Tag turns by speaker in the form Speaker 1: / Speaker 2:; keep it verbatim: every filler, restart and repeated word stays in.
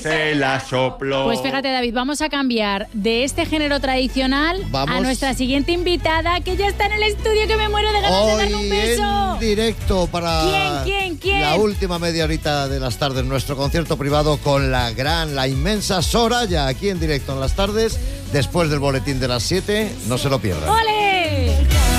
Speaker 1: se la sopló.
Speaker 2: Pues fíjate, David, vamos a cambiar de este género tradicional
Speaker 3: Vamos.
Speaker 2: a nuestra siguiente invitada, que ya está en el estudio, que me muero de ganas de darle un
Speaker 3: Hoy
Speaker 2: beso.
Speaker 3: en directo para
Speaker 2: ¿Quién, quién, quién?
Speaker 3: la última media horita de las tardes, nuestro concierto privado con la gran, la inmensa Soraya, aquí en directo en las tardes, después del boletín de las siete, no se lo pierdan.
Speaker 2: ¡Ole!